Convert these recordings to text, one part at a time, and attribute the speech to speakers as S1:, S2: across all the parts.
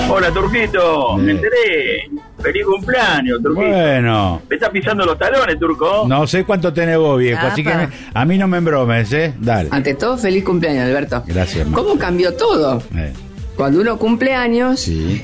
S1: Hola, Turquito, me enteré. Feliz cumpleaños, Turquito.
S2: Bueno.
S1: ¿Me estás pisando los talones, Turco?
S2: No sé cuánto tenés vos, viejo, así que a mí no me embromes, ¿eh? Dale.
S3: Ante todo, feliz cumpleaños, Alberto.
S2: Gracias, man.
S3: ¿Cómo cambió todo? Cuando uno cumple años,
S2: sí,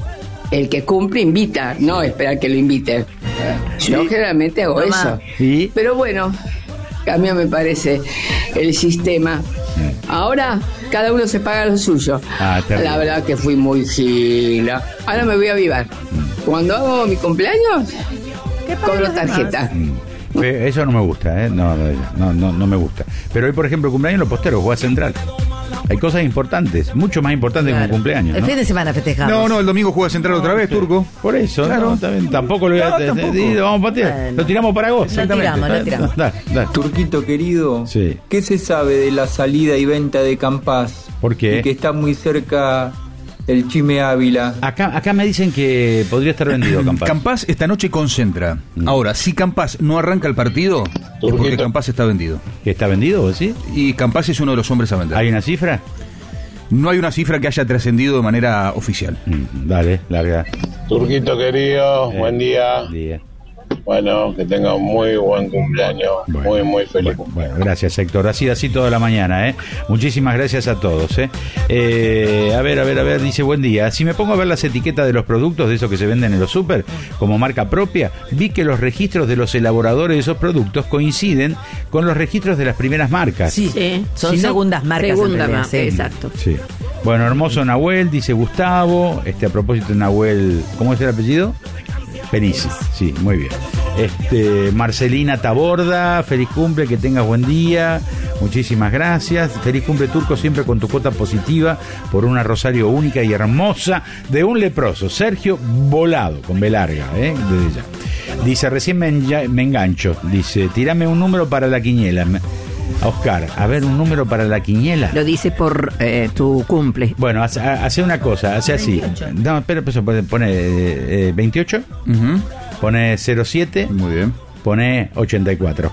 S3: el que cumple invita, no esperar que lo inviten. Yo generalmente hago eso.
S2: ¿Sí?
S3: Pero bueno, cambió, me parece, el sistema. Ahora cada uno se paga lo suyo. La verdad que fui muy gila. Ahora me voy a avivar. Cuando hago mi cumpleaños, cobro tarjeta.
S2: Eso no me gusta, ¿eh? No me gusta. Pero hoy, por ejemplo, cumpleaños los posteros, juega Central. Hay cosas importantes, mucho más importantes que un cumpleaños, ¿no?
S4: El fin de semana festejamos.
S5: No, el domingo juega Central otra vez, Turco.
S2: Por eso,
S5: claro.
S2: Tampoco lo voy a decir, vamos a patear.
S4: Bueno.
S2: Lo tiramos para agosto.
S4: Lo tiramos.
S2: Dale.
S6: Turquito querido,
S2: sí.
S6: ¿Qué se sabe de la salida y venta de Campás?
S2: ¿Por qué?
S6: Y que está muy cerca el Chime Ávila.
S2: Acá me dicen que podría estar vendido Campás.
S5: Campás esta noche concentra. Ahora, si Campás no arranca el partido, es porque Campás está vendido.
S2: ¿Que está vendido, sí?
S5: Y Campás es uno de los hombres a vender.
S2: ¿Hay una cifra?
S5: No hay una cifra que haya trascendido de manera oficial.
S2: Dale, larga.
S7: Turquito querido, buen día. Bueno, que tenga un muy buen cumpleaños. Muy feliz.
S2: Bueno, gracias, Héctor. Así toda la mañana, ¿eh? Muchísimas gracias a todos, ¿eh? A ver, dice buen día. Si me pongo a ver las etiquetas de los productos de esos que se venden en los súper como marca propia, vi que los registros de los elaboradores de esos productos coinciden con los registros de las primeras marcas.
S4: Sí, son segundas marcas.
S8: Segunda marca, exacto.
S2: Sí. Bueno, hermoso Nahuel, dice Gustavo. A propósito de Nahuel, ¿cómo es el apellido? Penici, sí, muy bien. Marcelina Taborda, feliz cumple, que tengas buen día, muchísimas gracias. Feliz cumple, Turco, siempre con tu cuota positiva por una Rosario única y hermosa de un leproso, Sergio Volado, con B larga, desde ya. Dice, recién me engancho, dice, tirame un número para la quiniela. Oscar, a ver, un número para la quiniela.
S8: Lo dice por tu cumple.
S2: Bueno, hace una cosa, hace así. 28. No, espera, pone 28, pone 07,
S5: muy bien,
S2: pone 84.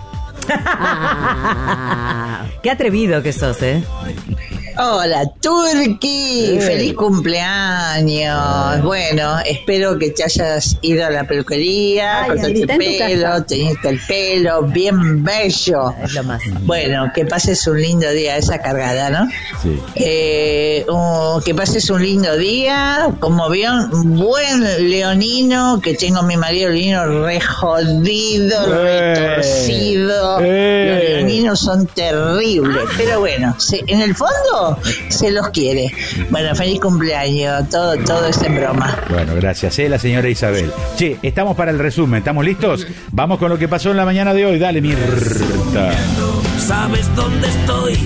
S4: Qué atrevido que sos, ¿eh?
S9: Hola, Turqui, feliz cumpleaños. Bueno, espero que te hayas ido a la peluquería, cortaste el pelo, teñiste el pelo, bien bello.
S4: Es lo más.
S9: Bueno, que pases un lindo día, esa cargada, ¿no?
S2: Sí.
S9: Que pases un lindo día, como bien, buen leonino, que tengo mi marido leonino re jodido, retorcido. Los leoninos son terribles, pero bueno, en el fondo se los quiere. Bueno, feliz cumpleaños, todo es en broma.
S2: Bueno, gracias, la señora Isabel. Che, estamos para el resumen, ¿estamos listos? Vamos con lo que pasó en la mañana de hoy, dale, Mirta.
S10: ¿Sabes dónde estoy?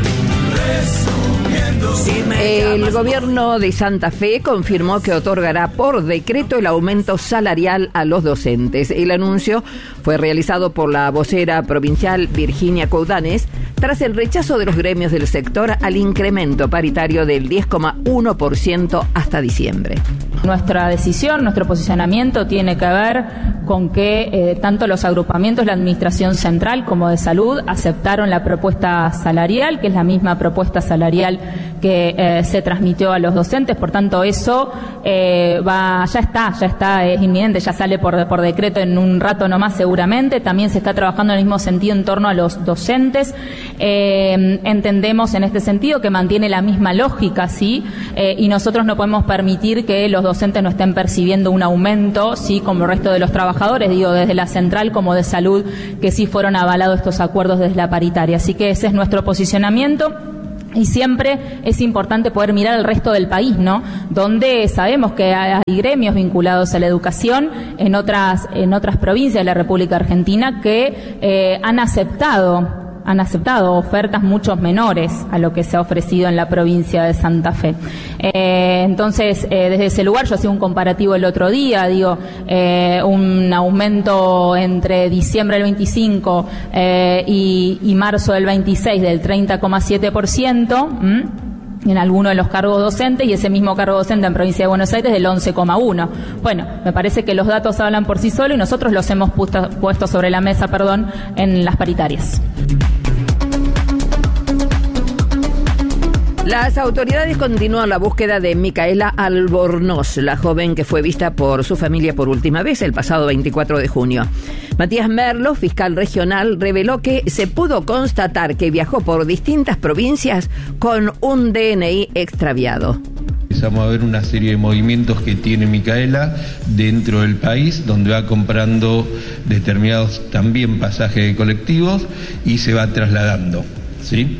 S8: El gobierno de Santa Fe confirmó que otorgará por decreto el aumento salarial a los docentes. El anuncio fue realizado por la vocera provincial Virginia Coudanes tras el rechazo de los gremios del sector al incremento paritario del 10,1% hasta diciembre.
S11: Nuestra decisión, nuestro posicionamiento tiene que ver con que tanto los agrupamientos de la Administración Central como de Salud aceptaron la propuesta salarial, que es la misma propuesta salarial que se transmitió a los docentes. Por tanto, eso ya está, es inminente, ya sale por decreto en un rato nomás seguramente. También se está trabajando en el mismo sentido en torno a los docentes. Entendemos en este sentido que mantiene la misma lógica, ¿sí? Y nosotros no podemos permitir que los docentes no estén percibiendo un aumento, ¿sí? Como el resto de los trabajadores, digo, desde la central como de salud, que sí fueron avalados estos acuerdos desde la paritaria. Así que ese es nuestro posicionamiento. Y siempre es importante poder mirar al resto del país, ¿no? Donde sabemos que hay gremios vinculados a la educación en otras provincias de la República Argentina que han aceptado ofertas mucho menores a lo que se ha ofrecido en la provincia de Santa Fe. Entonces, desde ese lugar, yo hacía un comparativo el otro día, un aumento entre diciembre del 25 y marzo del 26 del 30,7%, en alguno de los cargos docentes, y ese mismo cargo docente en provincia de Buenos Aires del 11,1%. Bueno, me parece que los datos hablan por sí solos y nosotros los hemos puesto sobre la mesa, en las paritarias.
S8: Las autoridades continúan la búsqueda de Micaela Albornoz, la joven que fue vista por su familia por última vez el pasado 24 de junio. Matías Merlo, fiscal regional, reveló que se pudo constatar que viajó por distintas provincias con un DNI extraviado.
S12: Empezamos a ver una serie de movimientos que tiene Micaela dentro del país, donde va comprando determinados también pasajes de colectivos y se va trasladando, ¿sí?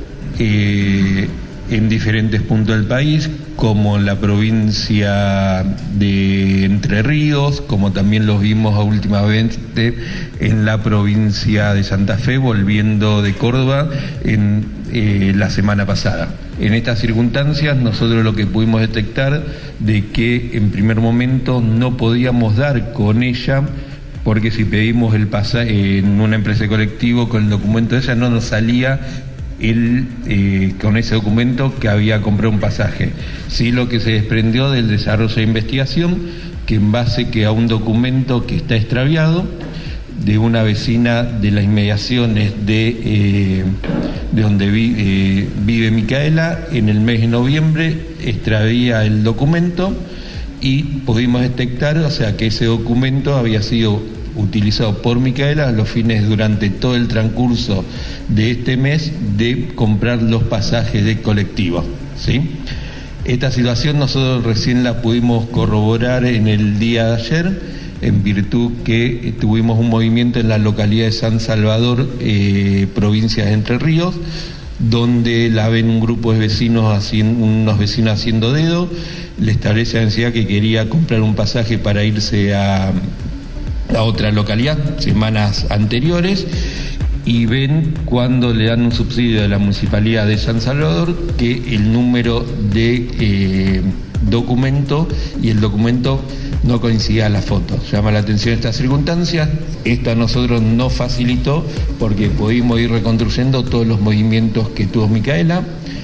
S12: En diferentes puntos del país, como en la provincia de Entre Ríos, como también los vimos últimamente en la provincia de Santa Fe, volviendo de Córdoba en la semana pasada. En estas circunstancias nosotros lo que pudimos detectar de que en primer momento no podíamos dar con ella, porque si pedimos el pasaje en una empresa de colectivo con el documento de ella no nos salía con ese documento que había comprado un pasaje. Sí, lo que se desprendió del desarrollo de investigación, que en base a un documento que está extraviado de una vecina de las inmediaciones de donde vive Micaela, en el mes de noviembre extravía el documento y pudimos detectar, o sea, que ese documento había sido utilizado por Micaela a los fines durante todo el transcurso de este mes de comprar los pasajes de colectivo, ¿sí? Esta situación nosotros recién la pudimos corroborar en el día de ayer, en virtud que tuvimos un movimiento en la localidad de San Salvador, provincia de Entre Ríos, donde la ven un grupo de vecinos, unos vecinos haciendo dedo, le establece la necesidad que quería comprar un pasaje para irse a otra localidad semanas anteriores, y ven cuando le dan un subsidio de la Municipalidad de San Salvador que el número de documento y el documento no coincidía a la foto. Llama la atención estas circunstancias. Esto a nosotros nos facilitó porque pudimos ir reconstruyendo todos los movimientos que tuvo Micaela.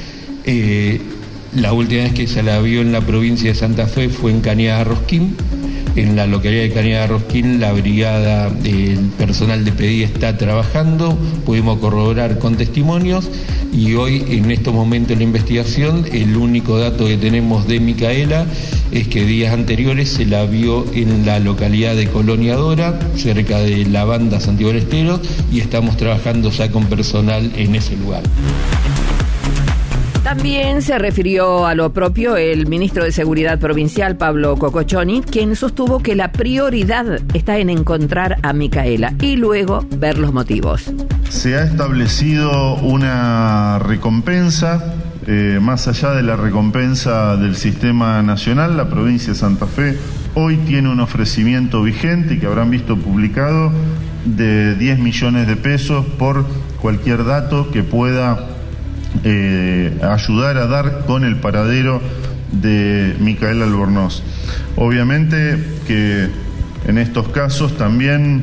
S12: La última vez que se la vio en la provincia de Santa Fe fue en Cañada Rosquín. En la localidad de Cañada Rosquín, la brigada del personal de PDI está trabajando, pudimos corroborar con testimonios, y hoy, en estos momentos de la investigación, el único dato que tenemos de Micaela es que días anteriores se la vio en la localidad de Colonia Dora, cerca de la banda Santiago del Estero, y estamos trabajando ya con personal en ese lugar.
S8: También se refirió a lo propio el ministro de Seguridad Provincial, Pablo Cocochoni, quien sostuvo que la prioridad está en encontrar a Micaela y luego ver los motivos.
S13: Se ha establecido una recompensa, más allá de la recompensa del sistema nacional. La provincia de Santa Fe hoy tiene un ofrecimiento vigente que habrán visto publicado de 10 millones de pesos por cualquier dato que pueda ayudar a dar con el paradero de Micaela Albornoz. Obviamente que en estos casos también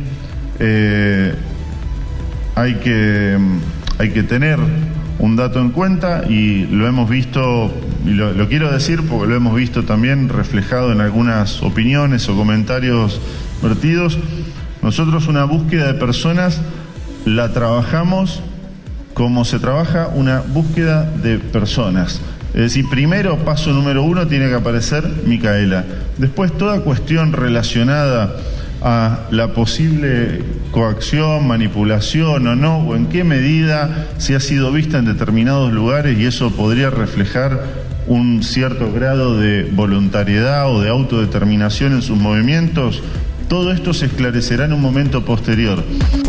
S13: hay que tener un dato en cuenta, y lo hemos visto, y lo quiero decir porque lo hemos visto también reflejado en algunas opiniones o comentarios vertidos. Nosotros una búsqueda de personas la trabajamos como se trabaja una búsqueda de personas. Es decir, primero, paso número 1, tiene que aparecer Micaela. Después, toda cuestión relacionada a la posible coacción, manipulación o no, o en qué medida se ha sido vista en determinados lugares, y eso podría reflejar un cierto grado de voluntariedad o de autodeterminación en sus movimientos. Todo esto se esclarecerá en un momento posterior.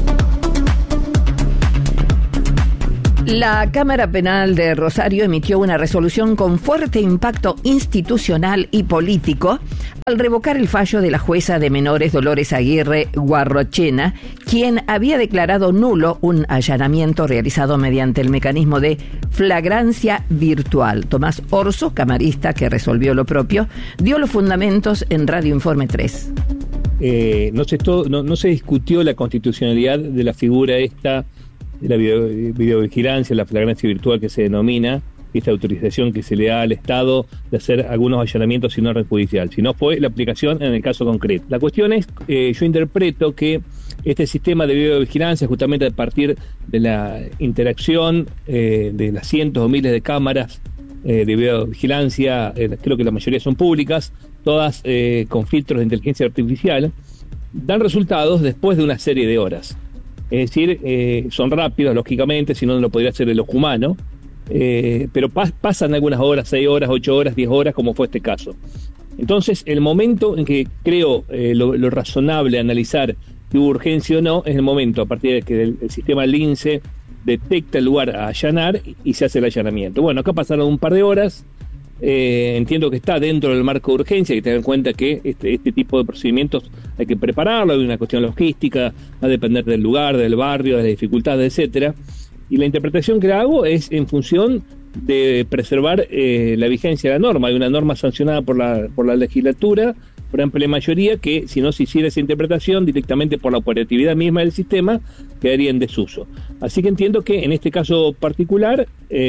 S8: La Cámara Penal de Rosario emitió una resolución con fuerte impacto institucional y político al revocar el fallo de la jueza de menores Dolores Aguirre Guarrochena, quien había declarado nulo un allanamiento realizado mediante el mecanismo de flagrancia virtual. Tomás Orso, camarista que resolvió lo propio, dio los fundamentos en Radio Informe 3.
S14: No se discutió la constitucionalidad de la figura esta de la videovigilancia, la flagrancia virtual que se denomina, esta autorización que se le da al Estado de hacer algunos allanamientos sin orden judicial, sino fue la aplicación en el caso concreto. La cuestión es, yo interpreto que este sistema de videovigilancia, justamente a partir de la interacción de las cientos o miles de cámaras de videovigilancia, creo que la mayoría son públicas, todas con filtros de inteligencia artificial, dan resultados después de una serie de horas. Es decir, son rápidos, lógicamente, si no lo podría hacer el ojo humano, pero pasan algunas horas, 6 horas, 8 horas, 10 horas, como fue este caso. Entonces, el momento en que creo lo razonable analizar si hubo urgencia o no, es el momento a partir de que el sistema LINCE detecta el lugar a allanar y se hace el allanamiento. Bueno, acá pasaron un par de horas, entiendo que está dentro del marco de urgencia, hay que tener en cuenta que este tipo de procedimientos hay que prepararlo, hay una cuestión logística, va a depender del lugar, del barrio, de las dificultades, etcétera. Y la interpretación que hago es en función de preservar la vigencia de la norma. Hay una norma sancionada por la legislatura, por amplia mayoría, que si no se hiciera esa interpretación directamente por la operatividad misma del sistema, quedaría en desuso. Así que entiendo que en este caso particular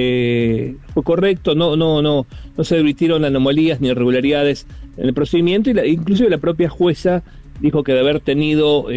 S14: fue correcto, no se advirtieron anomalías ni irregularidades en el procedimiento, y inclusive la propia jueza dijo que de haber tenido,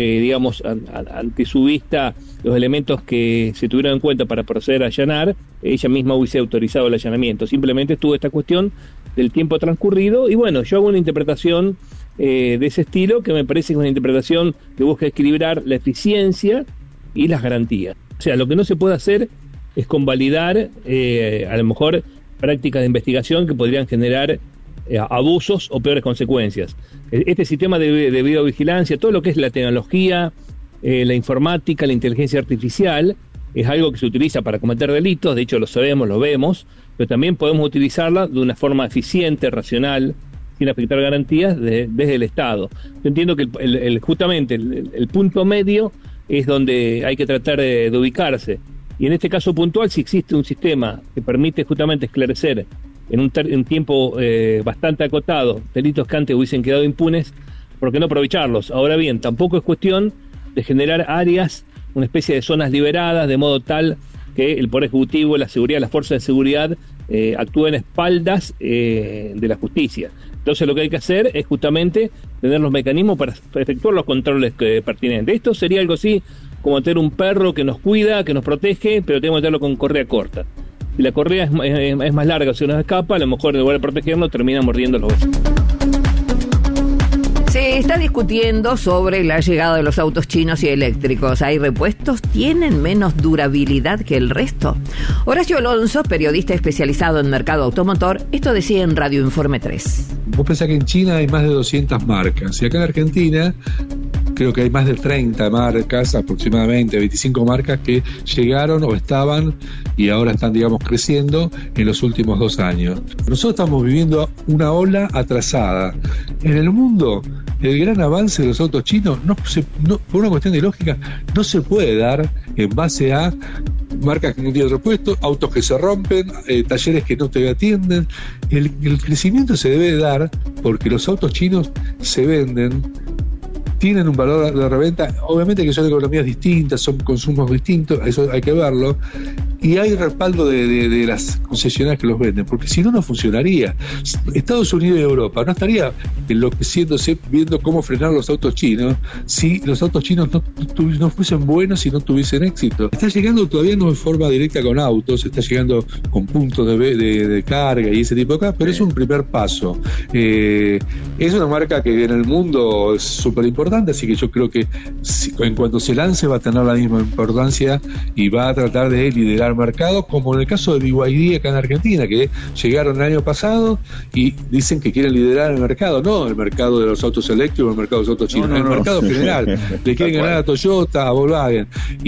S14: ante su vista los elementos que se tuvieron en cuenta para proceder a allanar, ella misma hubiese autorizado el allanamiento. Simplemente estuvo esta cuestión del tiempo transcurrido, y bueno, yo hago una interpretación de ese estilo, que me parece que es una interpretación que busca equilibrar la eficiencia y las garantías. O sea, lo que no se puede hacer es convalidar a lo mejor prácticas de investigación que podrían generar abusos o peores consecuencias. Este sistema de videovigilancia, todo lo que es la tecnología, la informática, la inteligencia artificial, es algo que se utiliza para cometer delitos, de hecho lo sabemos, lo vemos, pero también podemos utilizarla de una forma eficiente, racional, sin afectar garantías desde el Estado. Yo entiendo que justamente el punto medio es donde hay que tratar de ubicarse, y en este caso puntual, si existe un sistema que permite justamente esclarecer en un tiempo bastante acotado delitos que antes hubiesen quedado impunes, ¿por qué no aprovecharlos? Ahora bien, tampoco es cuestión de generar áreas, una especie de zonas liberadas, de modo tal que el Poder Ejecutivo, la seguridad, las fuerzas de seguridad actúen a espaldas de la justicia. Entonces lo que hay que hacer es justamente tener los mecanismos para efectuar los controles pertinentes. Esto sería algo así como tener un perro que nos cuida, que nos protege, pero tenemos que tenerlo con correa corta. Si la correa es más larga o se nos escapa, a lo mejor en lugar de protegernos termina mordiendo los huesos.
S8: Se está discutiendo sobre la llegada de los autos chinos y eléctricos. ¿Hay repuestos? ¿Tienen menos durabilidad que el resto? Horacio Alonso, periodista especializado en mercado automotor, esto decía en Radio Informe 3.
S15: Vos pensás que en China hay más de 200 marcas y acá en Argentina creo que hay más de 30 marcas, aproximadamente 25 marcas que llegaron o estaban y ahora están, digamos, creciendo en los últimos 2 años. Nosotros estamos viviendo una ola atrasada. En el mundo, el gran avance de los autos chinos, por una cuestión de lógica, no se puede dar en base a marcas que no tienen repuesto, autos que se rompen, talleres que no te atienden. El crecimiento se debe dar porque los autos chinos se venden, tienen un valor de reventa, obviamente que son economías distintas, son consumos distintos, eso hay que verlo, y hay respaldo de las concesionarias que los venden, porque si no, no funcionaría. Estados Unidos y Europa no estaría enloqueciéndose viendo cómo frenar los autos chinos si los autos chinos no fuesen buenos y no tuviesen éxito. Está llegando todavía no en forma directa con autos, está llegando con puntos de carga y ese tipo de cosas, pero es un primer paso. Es una marca que en el mundo es súper importante, así que yo creo que en cuanto se lance va a tener la misma importancia y va a tratar de liderar mercado, como en el caso de BYD acá en Argentina, que llegaron el año pasado y dicen que quieren liderar el mercado, no el mercado de los autos eléctricos, el mercado de los autos chinos, el mercado general. Le quieren ganar a Toyota, a Volkswagen,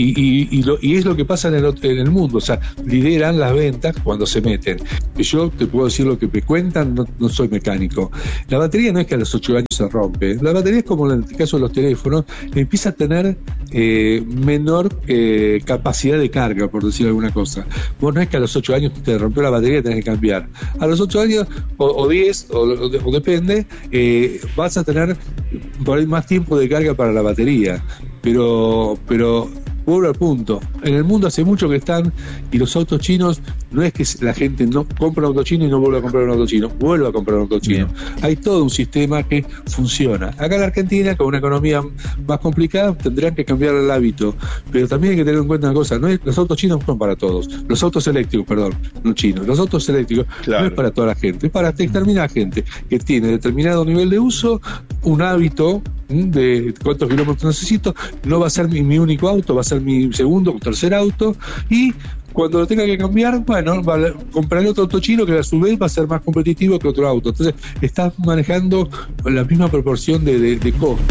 S15: y es lo que pasa en el mundo, o sea, lideran las ventas cuando se meten. Yo te puedo decir lo que me cuentan, no soy mecánico. La batería no es que a los 8 años se rompe, la batería es como en el caso de los teléfonos, empieza a tener menor capacidad de carga, por decir alguna cosa. Vos no es que a los 8 años te rompió la batería y tenés que cambiar. A los 8 años o 10, o depende, vas a tener por ahí más tiempo de carga para la batería. Pero vuelvo al punto. En el mundo hace mucho que están, y los autos chinos no es que la gente no compra un auto chino y no vuelve a comprar un auto chino, vuelve a comprar un auto chino. Hay todo un sistema que funciona. Acá en la Argentina, con una economía más complicada, tendrán que cambiar el hábito, pero también hay que tener en cuenta una cosa, los autos chinos no son para todos, los autos eléctricos, perdón, no chinos, los autos eléctricos no es para toda la gente, es para determinada gente que tiene determinado nivel de uso, un hábito de cuántos kilómetros necesito, no va a ser mi único auto, va a ser mi segundo o tercer auto, y cuando lo tenga que cambiar, bueno, compraré otro auto chino que a su vez va a ser más competitivo que otro auto. Entonces, estás manejando la misma proporción de costo.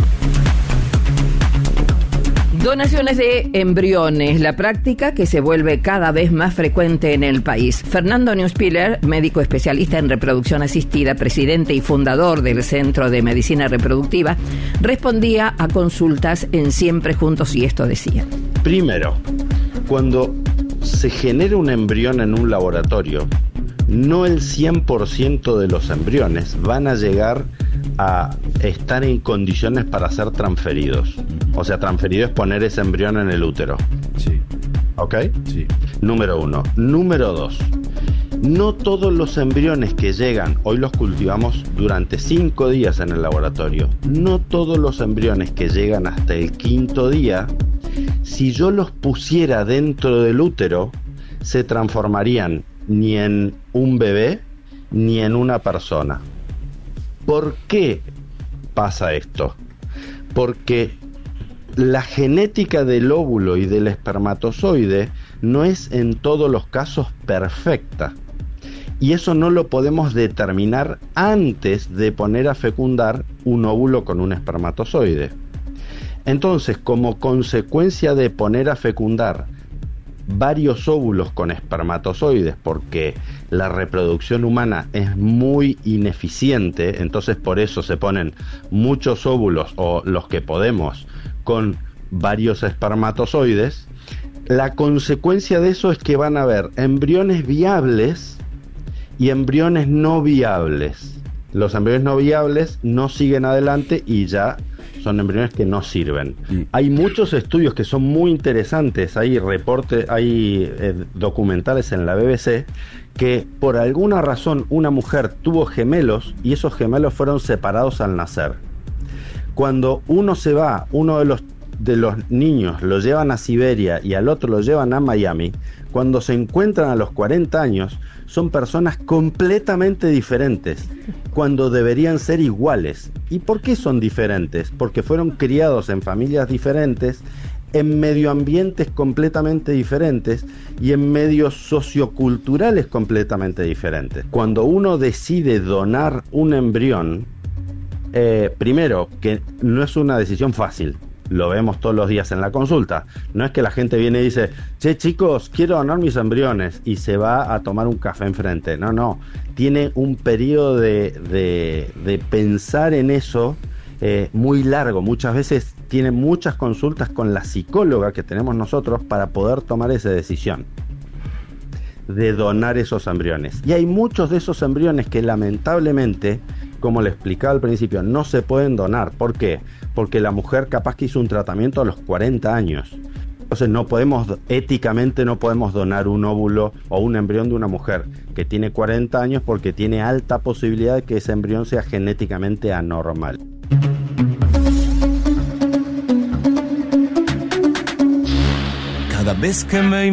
S8: Donaciones de embriones, la práctica que se vuelve cada vez más frecuente en el país. Fernando Neuspiller, médico especialista en reproducción asistida, presidente y fundador del Centro de Medicina Reproductiva, respondía a consultas en Siempre Juntos y esto decía.
S16: Primero, cuando se genera un embrión en un laboratorio, no el 100% de los embriones van a llegar a estar en condiciones para ser transferidos. O sea, transferido es poner ese embrión en el útero.
S2: Sí.
S16: ¿Ok?
S2: Sí.
S16: Número 1. Número 2. No todos los embriones que llegan, hoy los cultivamos durante 5 días en el laboratorio, no todos los embriones que llegan hasta el 5º día, si yo los pusiera dentro del útero, se transformarían ni en un bebé ni en una persona. ¿Por qué pasa esto? Porque la genética del óvulo y del espermatozoide no es en todos los casos perfecta. Y eso no lo podemos determinar antes de poner a fecundar un óvulo con un espermatozoide. Entonces, como consecuencia de poner a fecundar varios óvulos con espermatozoides, porque la reproducción humana es muy ineficiente, entonces por eso se ponen muchos óvulos, o los que podemos, con varios espermatozoides, la consecuencia de eso es que van a haber embriones viables y embriones no viables. Los embriones no viables no siguen adelante y ya son embriones que no sirven. Hay muchos estudios que son muy interesantes, hay documentales en la BBC que por alguna razón una mujer tuvo gemelos y esos gemelos fueron separados al nacer. Cuando uno se va, uno de los niños lo llevan a Siberia y al otro lo llevan a Miami, cuando se encuentran a los 40 años son personas completamente diferentes, cuando deberían ser iguales. ¿Y por qué son diferentes? Porque fueron criados en familias diferentes, en medioambientes completamente diferentes y en medios socioculturales completamente diferentes. Cuando uno decide donar un embrión, primero, que no es una decisión fácil. Lo vemos todos los días en la consulta. No es que la gente viene y dice, che chicos, quiero donar mis embriones y se va a tomar un café enfrente. No. Tiene un periodo de pensar en eso muy largo. Muchas veces tiene muchas consultas con la psicóloga que tenemos nosotros para poder tomar esa decisión de donar esos embriones. Y hay muchos de esos embriones que lamentablemente, como le explicaba al principio, no se pueden donar. ¿Por qué? Porque la mujer capaz que hizo un tratamiento a los 40 años. Entonces éticamente no podemos donar un óvulo o un embrión de una mujer que tiene 40 años porque tiene alta posibilidad de que ese embrión sea genéticamente anormal.
S10: Cada vez que me